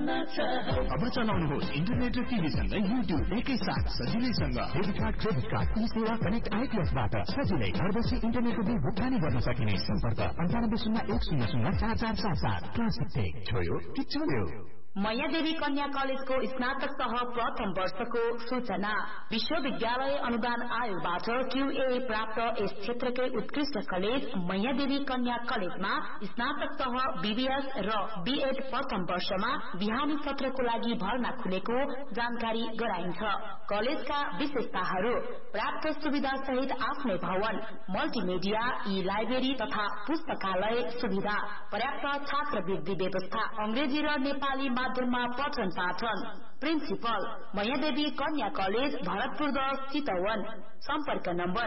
अब चलाउनुहोस् इन्टरनेट र टिभी सँगै युट्युब एकैसाथ सजिलैसँग। डेबिट कार्ड, क्रेडिट कार्ड, ई सेवा कनेक्ट आइप्लसबाट सजिलै घर बसी इन्टरनेटको बिल भुक्तानी गर्न सकिने। सम्पर्क 9801004477। क्लासिक टेक छोयो कि छोयो। मैयादेवी कन्या कलेजको स्नातक सह प्रथम वर्षको सूचना। विश्वविद्यालय अनुदान आयोगबाट QA प्राप्त यस क्षेत्रकै उत्कृष्ट कलेज मैयादेवी कन्या कलेजमा स्नातक सह BBS र BEd प्रथम वर्षमा बिहानी सत्रको लागि भर्ना खुलेको जानकारी गराइन्छ। कलेजका विशेषताहरू: प्राप्त सुविधा सहित आफ्नै भवन, मल्टिमिडिया, ई लाइब्रेरी तथा पुस्तकालय सुविधा, पर्याप्त छात्रवृत्ति व्यवस्था, अंग्रेजी र नेपाली माध्यममा पठन पाठन। प्रिन्सिपल मैयादेवी कन्या कलेज भरतपुर 10 चितवन। सम्पर्क नम्बर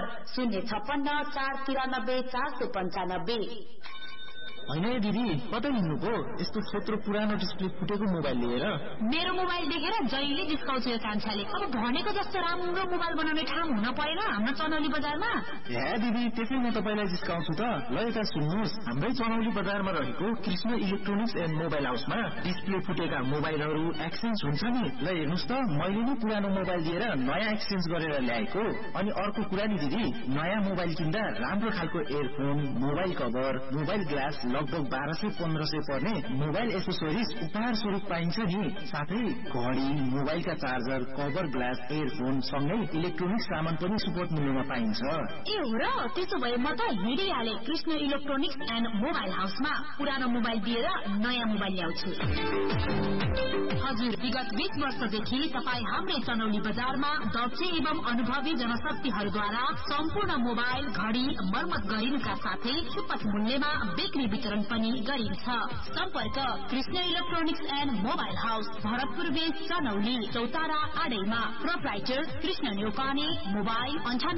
056 होइन दिदी, कतै हिँड्नुको? यस्तो छोटो पुरानो डिस्प्ले फुटेको मोबाइल लिएर? मेरो मोबाइल देखेर जहिले जिस्काउँछ यो कान्छाले। अब भनेको जस्तो राम्रो मोबाइल बनाउने ठाउँ हुन परेन हाम्रो चनौली बजारमा? हे दिदी, त्यसै म तपाईलाई जिस्काउँछु त। ल यता सुन्नुहोस्, हाम्रै चनौली बजारमा रहेको कृष्ण इलेक्ट्रोनिक्स एन्ड मोबाइल हाउसमा डिस्प्ले फुटेका मोबाइलहरू एक्सचेन्ज हुन्छ नि। ल हेर्नुहोस् त, मैले नै पुरानो मोबाइल दिएर नयाँ एक्सचेन्ज गरेर ल्याएको। अनि अर्को कुरा नि दिदी, नयाँ मोबाइल किन्दा राम्रो खालको earphone, mobile cover, mobile glass लगभग 1200-1500 पर्ने मोबाइल एसेसोरिज उपहार स्वरूप पाइन्छ नि। साथै घडी, मोबाइलका चार्जर, कभर ग्लास, एयरफोन सँगै इलेक्ट्रोनिक्स सामान पनि सुपथ मूल्यमा पाइन्छ। ए हो र? त्यसो भए म त हिँडिहाले कृष्ण इलेक्ट्रोनिक्स एन्ड मोबाइल हाउसमा पुरानो मोबाइल दिएर नयाँ मोबाइल ल्याउँछु। हजुर, विगत 20 वर्षदेखि तपाईँ हाम्रै चनौली बजारमा दक्ष एवं अनुभवी जनशक्तिहरूद्वारा सम्पूर्ण मोबाइल, घडी मर्मत गरिनुका साथै सुपथ मूल्यमा बिक्री वितरण पनि गरिन्छ। सम्पर्क Krishna electronics and mobile house, Bharatpur base, Chanauli, Chautara आडैमा। Proprietor Krishna Neupane. Mobile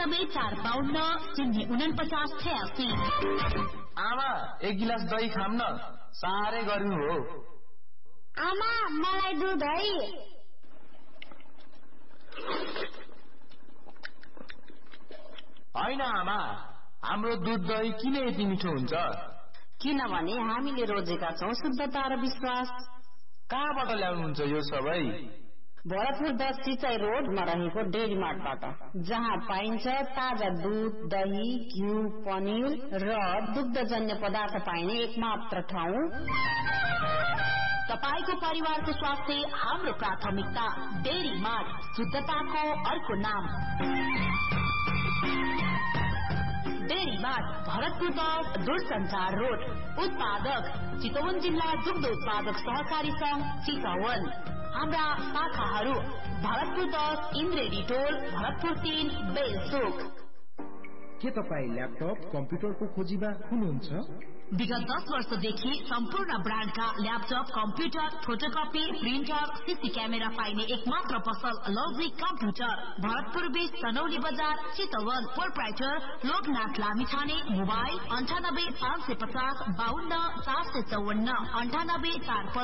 9845504986। आमा, एक गिलास दही खाम न, साह्रै गर्मी हो। आमा, मलाई दुध है। होइन आमा, हाम्रो दुध दही किन यति मिठो हुन्छ? किनभने हामीले रोजेका छौं शुद्धता र विश्वास। कहाँबाट ल्याउनुहुन्छ यो सबै? भरतपुर 10 सिंचाई रोडमा रहेको डेरी मार्टबाट, जहाँ पाइन्छ ताजा दूध, दही, घिउ, पनिर र दुग्धजन्य पदार्थ पाइने एकमात्र ठाउँ। तपाईको परिवारको स्वास्थ्य हाम्रो प्राथमिकता। डेरी मार्ट, शुद्धताको अर्को नाम। डेरी मार्ट, भरतपुर 10 दूरसञ्चार रोड। उत्पादक चितवन जिल्ला दुग्ध उत्पादक सहकारी संघ चितवन। हाम्रा शाखाहरू भरतपुर 10 इन्द्रेडी टोल, भरतपुर 3 बेलचोक। के तपाईँ ल्यापटप कम्प्युटरको खोजीमा हुनुहुन्छ? विगत 10 वर्षदेखि सम्पूर्ण ब्रान्डका laptop, computer, photocopy, printer, CC camera पाइने एकमात्र पसल logic computer, Bharatpur base, Chanauli बजार, चितवन। प्रोप्राइटर लोकनाथ लामिछाने। मोबाइल 9855052454 9845